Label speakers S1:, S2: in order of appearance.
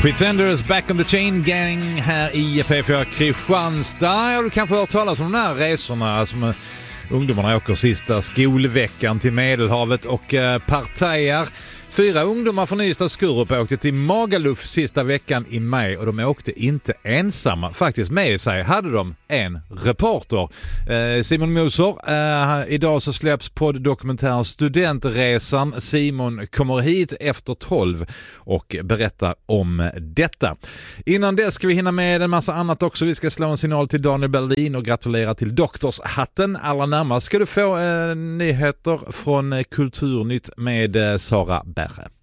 S1: Pretenders, Back on the Chain Gang här i P4 Kristianstad. Ja, du kanske har hört talas om de här resorna som ungdomarna åker sista skolveckan till Medelhavet och partajar. 4 ungdomar från Ystad och Skurup åkte till Magaluf sista veckan i maj och de åkte inte ensamma. Faktiskt med sig hade de en reporter. Simon Moser, idag så släpps podddokumentären Studentresan. Simon kommer hit efter 12 och berättar om detta. Innan det ska vi hinna med en massa annat också. Vi ska slå en signal till Daniel Berlin och gratulera till doktorshatten. Allra närmast ska du få nyheter från Kulturnytt med Sara Berre.